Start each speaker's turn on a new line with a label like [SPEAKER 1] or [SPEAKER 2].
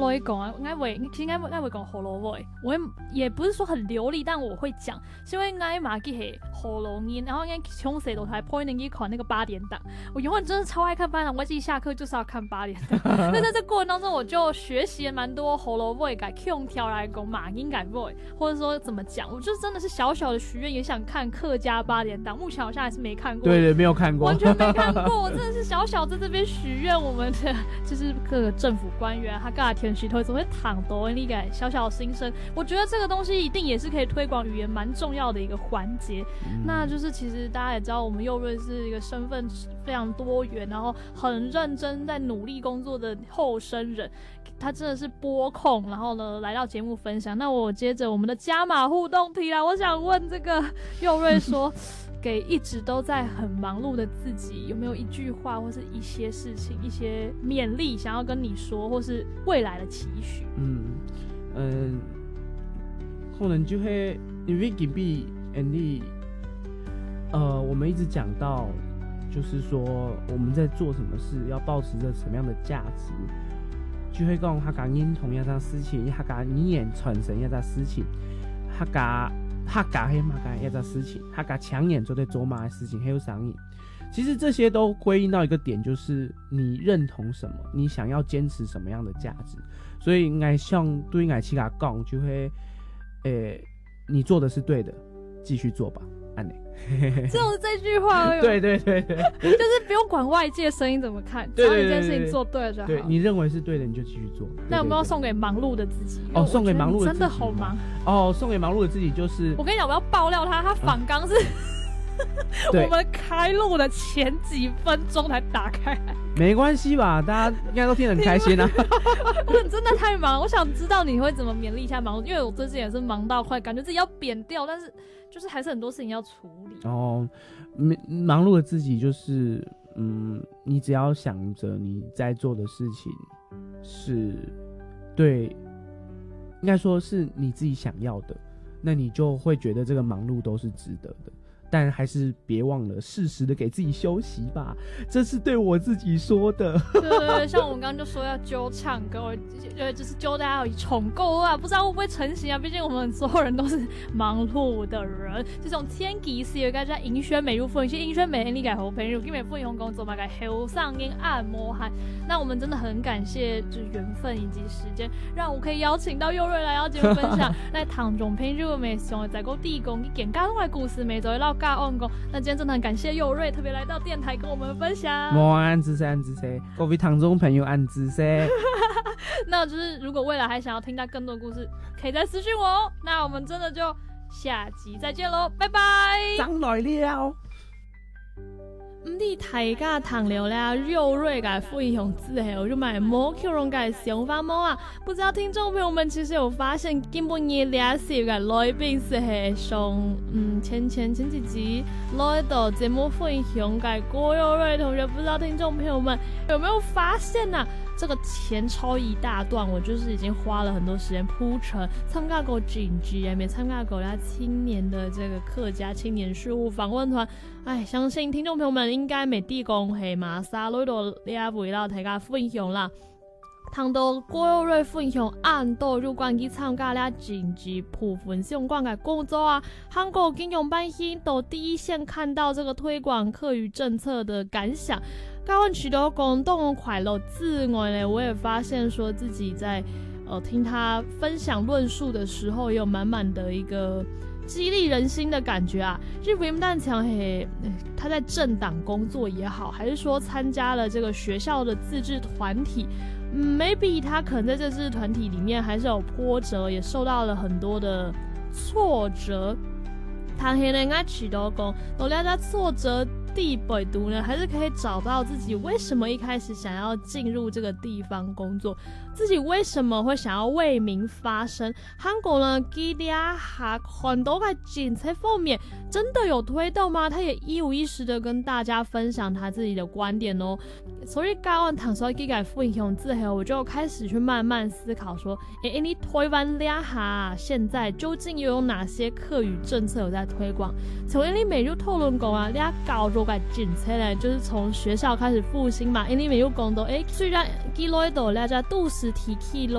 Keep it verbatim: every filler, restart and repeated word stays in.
[SPEAKER 1] 来讲啊，我会其实我会讲葫芦话，我也不是说很流利，但我会讲，是因为我嘛记系葫芦音，然后我从小到大 point 去看那个八点档，我永远真的超爱看八点档，我自己下课就是要看八点档。那在这过程当中，我就学习了蛮多葫芦话改用跳来讲马音改 voice， 或者说怎么讲，我就真的是小小的许愿，也想看客家八点档，目前好像还是没看过。
[SPEAKER 2] 对对，没有看过，
[SPEAKER 1] 完全没看过。我真的是小小在这边许愿，我们的就是各个政府官员，他各天许头总会躺多那个小小的心声。我觉得这个东西一定也是可以推广语言蛮重要的一个环节。嗯、那就是其实大家也知道，我们佑瑞是一个身份非常多元，然后很认真在努力工作的后生人。他真的是播控，然后呢来到节目分享。那我接着我们的加码互动题啦，我想问这个佑瑞说，给一直都在很忙碌的自己，有没有一句话或是一些事情、一些勉励想要跟你说，或是未来的期许？
[SPEAKER 2] 嗯嗯，可能就会因为隔壁 Andy， 呃，我们一直讲到，就是说我们在做什么事，要保持着什么样的价值。就會講客家認同一件事情，客家語言傳承一件事情，客家客家係嘛嘅一件事情，客家搶眼做對做嘛嘅事情，還有上癮。其實這些都歸因到一個點，就是你認同什麼，你想要堅持什麼樣的價值。所以我想對我自己講，就會誒，你做的是對的，繼續做吧。
[SPEAKER 1] 只有這句話而已。
[SPEAKER 2] 對對對對，
[SPEAKER 1] 就是不用管外界聲音怎麼看，只要你這件事情做對了就好。
[SPEAKER 2] 對，你認為是對的，你就繼續做。
[SPEAKER 1] 那有沒有送給忙碌的自己？
[SPEAKER 2] 哦，送給忙碌的自己，
[SPEAKER 1] 真的好忙。
[SPEAKER 2] 哦，送給忙碌的自己就是，
[SPEAKER 1] 我跟你講，我要爆料他，他訪綱是、嗯、我們開錄的前幾分鐘才打開來。
[SPEAKER 2] 沒關係吧，大家應該都聽得很開心啊。
[SPEAKER 1] 我真的太忙，我想知道你會怎麼勉勵一下忙碌，因為我最近也是忙到快感覺自己要扁掉，但是就是還是很多事情要處理。
[SPEAKER 2] 哦，忙碌的自己就是，嗯，你只要想着你在做的事情是對，應該說是你自己想要的，那你就會覺得這個忙碌都是值得的。但還是別忘了適時的給自己休息吧，這是對我自己說的。
[SPEAKER 1] 對對對，像我們剛剛就說要揪唱歌，就是揪大家要重購啊，不知道會不會成型啊？畢竟我們所有人都是忙碌的人。這種天氣是有大家銀軒美如婦人，其實銀軒美你改好朋友，因為婦人工作嘛改後上跟按摩汗。那我們真的很感謝，就是緣分以及時間，讓我可以邀請到佑瑞來到節目分享。那唐種朋友們想在個地公，一點加多的故事，沒做到。那今天真的很感謝佑瑞特別來到電台跟我們分享。
[SPEAKER 2] 冇按姿勢，按姿勢，各位聽眾朋友按姿勢。
[SPEAKER 1] 那就是如果未來還想要聽到更多的故事，可以再私訊我哦。那我們真的就下集再見咯，拜拜。
[SPEAKER 2] 上來了。
[SPEAKER 1] 唔知大家談了啦，佑瑞嘅分享之後，就買冇口容嘅想法冇啊？不知道聽眾朋友們其實有發現，今本日兩集嘅來賓是係從嗯前前前幾集來到節目分享嘅郭佑瑞同學，不知道聽眾朋友們有沒有發現啊？這個前超一大段，我就是已經花了很多時間鋪陳，參加過剪輯，也沒參加過啦青年的這個客家青年事務訪問團。唉，相信聽眾朋友們應該未地講係馬沙來到呢位啦，大家分享啦。談到郭佑瑞分享按到有關佢參加了剪輯部分相關嘅工作啊，韓國金融辦先到第一線看到這個推廣客語政策的感想。高文許多廣東快樂之外呢，我也發現說自己在呃聽他分享論述的時候，也有滿滿的一個激勵人心的感覺啊。日不但強嘿，他在政黨工作也好，還是說參加了這個學校的自治團體，嗯 maybe 他可能在這自治團體裡面還是有波折，也受到了很多的挫折。他嘿呢，我許多講，到了這挫折地北讀呢，還是可以找到自己為什麼一開始想要進入這個地方工作，自己為什麼會想要為民發聲。韓國呢，佢哋下很多嘅政策方面真的有推動嗎？他也一五一十的跟大家分享他自己的觀點哦。所以教完唐所以嘅分享之後，我就開始去慢慢思考說，誒，你台灣兩下現在究竟又有哪些客語政策有在推廣？從你每日討論講啊，你搞咗個政策呢，就是從學校開始復興嘛。你每日講到，誒，雖然幾耐度大家都是提起咯。